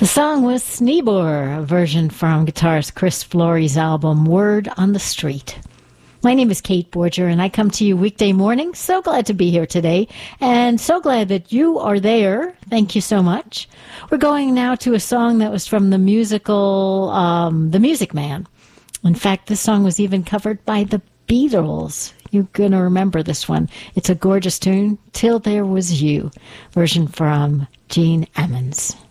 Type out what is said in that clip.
The song was Sneebor, a version from guitarist Chris Flory's album Word on the Street. My name is Kate Borger, and I come to you weekday morning. So glad to be here today, and so glad that you are there. Thank you so much. We're going now to a song that was from the musical The Music Man. In fact, this song was even covered by the Beatles. You're going to remember this one. It's a gorgeous tune, Till There Was You, version from Gene Ammons.